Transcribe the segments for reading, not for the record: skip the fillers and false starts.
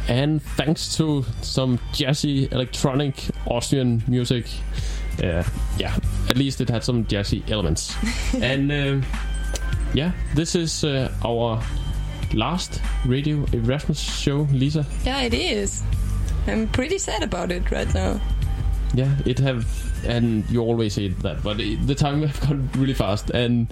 and thanks to some jazzy electronic Austrian music, at least it had some jazzy elements. And this is our last Radio Erasmus show, Lisa. Yeah, it is. I'm pretty sad about it right now. Yeah, and you always say that, but the time have gone really fast, and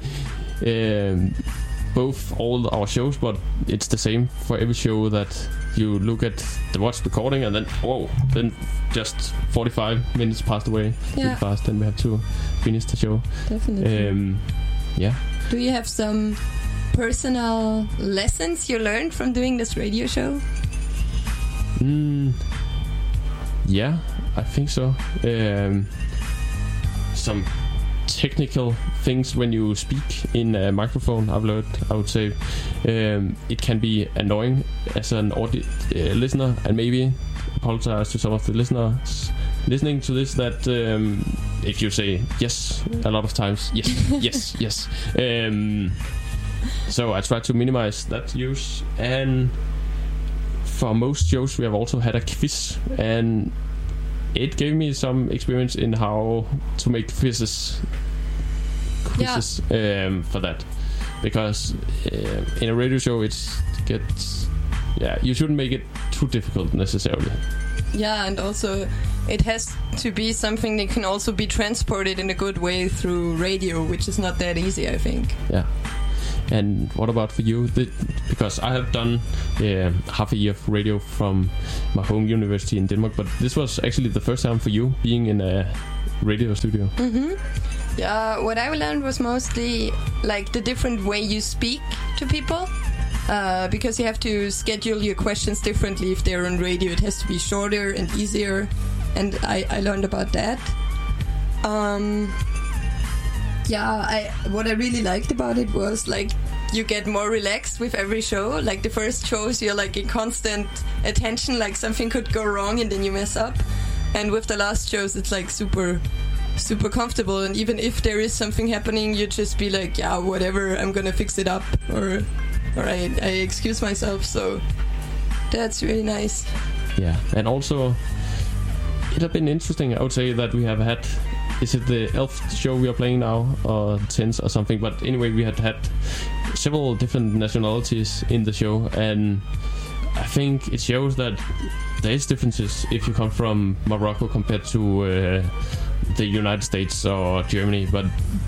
both all our shows, but it's the same for every show that you look at the watch recording, and then just 45 minutes passed away really fast, and we have to finish the show. Definitely. Yeah. Do you have some personal lessons you learned from doing this radio show? Yeah, I think so. Some technical things when you speak in a microphone, I've learned. I would say it can be annoying as an listener, and maybe apologize to some of the listeners listening to this that if you say yes a lot of times, yes. So I try to minimize that use, and for most shows we have also had a quiz, and it gave me some experience in how to make quizzes for that, because in a radio show you shouldn't make it too difficult necessarily. Yeah, and also it has to be something that can also be transported in a good way through radio, which is not that easy, I think. Yeah. And what about for you? Because I have done half a year of radio from my home university in Denmark, but this was actually the first time for you being in a radio studio. Mm-hmm. Yeah, what I learned was mostly like the different way you speak to people, because you have to schedule your questions differently. If they're on radio, it has to be shorter and easier, and I learned about that. What I really liked about it was like you get more relaxed with every show. Like the first shows, you're like in constant attention, like something could go wrong and then you mess up. And with the last shows, it's like super, super comfortable. And even if there is something happening, you just be like, yeah, whatever, I'm gonna fix it up, or I excuse myself. So that's really nice. Yeah, and also it has been interesting. I would say that we have had. Is it the 11th show we are playing now, or 10th or something? But anyway, we had several different nationalities in the show, and I think it shows that there is differences if you come from Morocco compared to the United States or Germany. But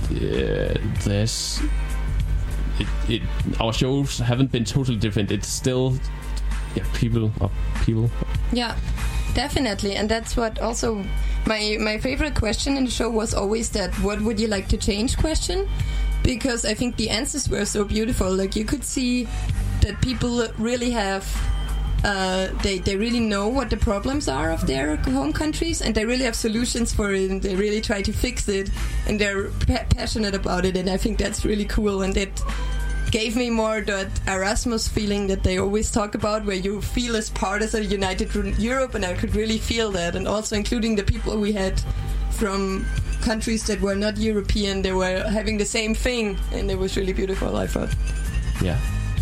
our shows haven't been totally different. It's still people. Yeah. Definitely, and that's what also my favorite question in the show was always that what would you like to change question, because I think the answers were so beautiful. Like you could see that people really have they really know what the problems are of their home countries, and they really have solutions for it, and they really try to fix it, and they're passionate about it, and I think that's really cool, and it gave me more that Erasmus feeling that they always talk about, where you feel as part of a united Europe, and I could really feel that, and also including the people we had from countries that were not European, they were having the same thing, and it was really beautiful, I thought. Yeah.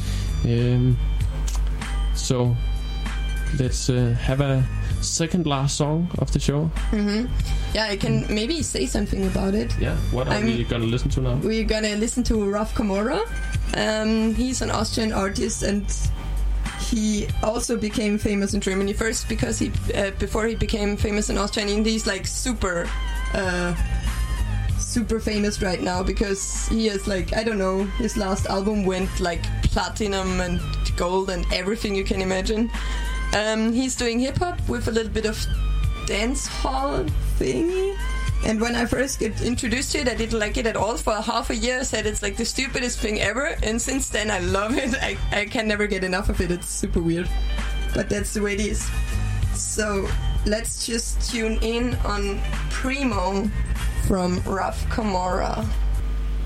So let's have a second last song of the show. Mm-hmm. Yeah, I can maybe say something about it. Yeah, what are we gonna listen to now? We're gonna listen to Raf Camora. He's an Austrian artist, and he also became famous in Germany first because he before he became famous in Austria, and he's like super famous right now because he is like, I don't know, his last album went like platinum and gold and everything you can imagine. He's doing hip-hop with a little bit of dance hall thingy. And when I first get introduced to it, I didn't like it at all. For half a year, I said it's like the stupidest thing ever. And since then, I love it. I can never get enough of it. It's super weird. But that's the way it is. So let's just tune in on Primo from Raf Camora.